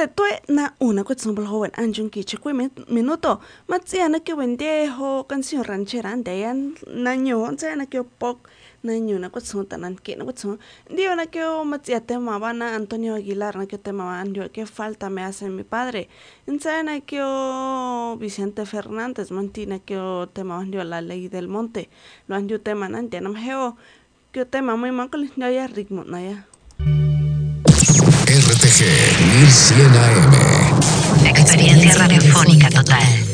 te tue na una cuestión por joven anjun ki chekwe minuto matsiana que vendejo canción ranchera andeyan naño na que pok naño na cuestión tanan que na cuestión dio na que matsia tema bana Antonio Aguilar na que tema anjo que falta me hace mi padre na que Vicente Fernández mantina que tema anjo la ley del monte lo anjo tema nante nam heo que tema muy manco ya ritmo na ya RTG 1100 AM. Experiencia radiofónica total.